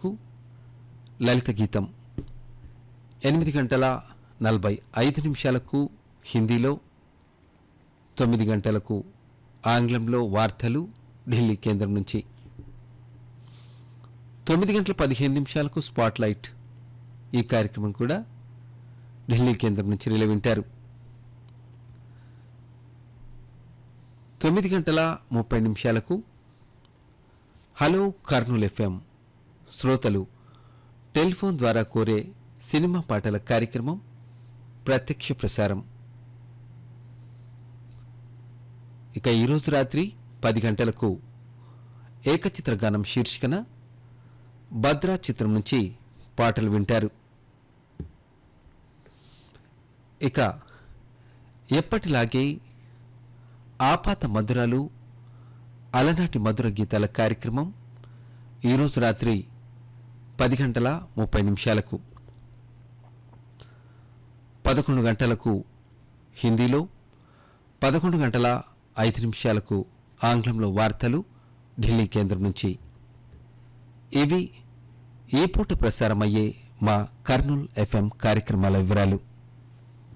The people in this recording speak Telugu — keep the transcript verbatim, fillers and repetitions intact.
నిమిషాలకు లలిత గీతం, ఎనిమిది గంటల నలభై ఐదు నిమిషాలకు హిందీలో, తొమ్మిది గంటలకు ఆంగ్లంలో వార్తలు ఢిల్లీ కేంద్రం నుంచి, తొమ్మిది గంటల పదిహేను నిమిషాలకు స్పాట్లైట్ ఈ కార్యక్రమం కూడా ఢిల్లీ కేంద్రం నుంచి రిలే వింటారు. తొమ్మిది గంటల ముప్పై నిమిషాలకు హలో కర్నూల్ ఎఫ్ఎం శ్రోతలు టెలిఫోన్ ద్వారా కోరే సినిమా పాటల కార్యక్రమం ప్రత్యక్ష ప్రసారం. ఇక ఈరోజు రాత్రి పది గంటలకు ఏకచిత్ర గానం శీర్షికన భద్రా చిత్రం నుంచి పాటలు వింటారు. ఇక ఎప్పటిలాగే ఆపాత మధురాలు అలనాటి మధుర గీతాల కార్యక్రమం ఈరోజు రాత్రి పది గంటల ముప్పై నిమిషాలకు, పదకొండు గంటలకు హిందీలో, పదకొండు గంటల ఐదు నిమిషాలకు ఆంగ్లంలో వార్తలు ఢిల్లీ కేంద్రం నుంచి. ఇవి ఈ పూట ప్రసారమయ్యే మా కర్నూల్ ఎఫ్ఎం కార్యక్రమాల వివరాలు.